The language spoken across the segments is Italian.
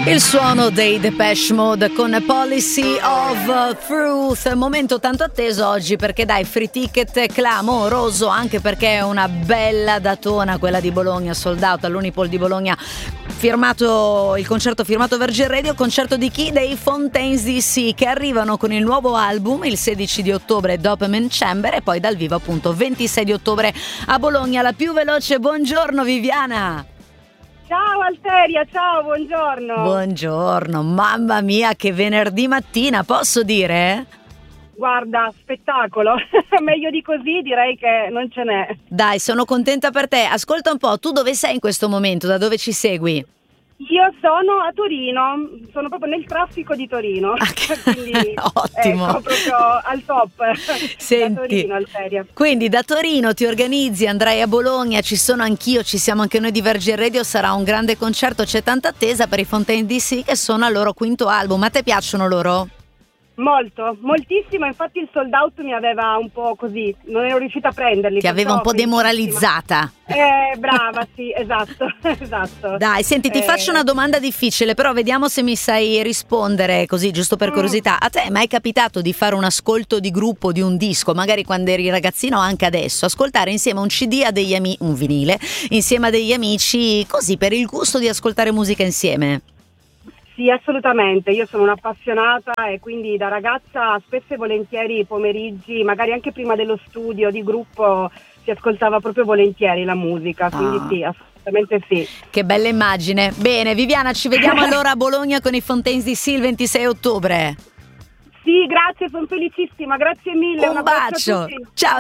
Il suono dei Depeche Mode con Policy of Truth, momento tanto atteso oggi perché dai, free ticket clamoroso, anche perché è una bella datona quella di Bologna, sold out all'Unipol di Bologna, firmato il concerto firmato Virgin Radio, concerto di chi? Dei Fontaines DC, che arrivano con il nuovo album il 16 di ottobre Dopamine Chamber, e poi dal vivo appunto 26 di ottobre a Bologna. La più veloce, buongiorno Viviana. Ciao Alteria, ciao, buongiorno. Buongiorno, mamma mia che venerdì mattina, posso dire? Guarda, spettacolo, meglio di così direi che non ce n'è. Dai, sono contenta per te. Ascolta un po', tu dove sei in questo momento? Da dove ci segui? Io sono a Torino, sono proprio nel traffico di Torino. Quindi, ottimo. Ecco, proprio al top. Senti, da Torino, Alteria. Quindi da Torino ti organizzi, andrai a Bologna, ci sono anch'io, ci siamo anche noi di Virgin Radio, sarà un grande concerto, c'è tanta attesa per i Fontaine DC che sono al loro quinto album. A te piacciono loro? Molto, moltissimo, infatti il sold out mi aveva un po' così, non ero riuscita a prenderli. Ti aveva un po' demoralizzata. Brava, sì, esatto. Dai, senti, ti faccio una domanda difficile, però vediamo se mi sai rispondere così, giusto per curiosità. A te è mai capitato di fare un ascolto di gruppo di un disco, magari quando eri ragazzino o anche adesso, ascoltare insieme un CD a degli amici, un vinile, insieme a degli amici, così per il gusto di ascoltare musica insieme? Sì, assolutamente, io sono un'appassionata e quindi da ragazza spesso e volentieri i pomeriggi, magari anche prima dello studio di gruppo, si ascoltava proprio volentieri la musica, quindi sì, assolutamente sì. Che bella immagine. Bene, Viviana, ci vediamo allora a Bologna con i Fontaines DC il 26 ottobre. Sì, grazie, sono felicissima, grazie mille. Un bacio. Ciao.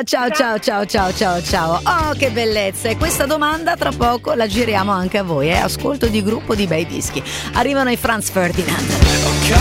Oh, che bellezza. E questa domanda tra poco la giriamo anche a voi, Ascolto di gruppo di bei dischi. Arrivano i Franz Ferdinand.